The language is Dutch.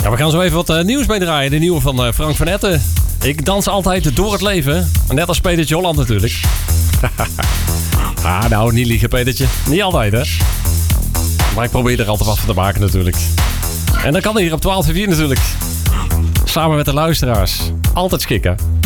Ja, we gaan zo even wat nieuws meedraaien. De nieuwe van Frank van Etten. Ik dans altijd door het leven. Net als Petertje Holland natuurlijk. Nou, niet liegen Petertje. Niet altijd, hè. Maar ik probeer er altijd wat van te maken natuurlijk. En dan kan hij hier op 12:04 natuurlijk. Samen met de luisteraars. Altijd schikken.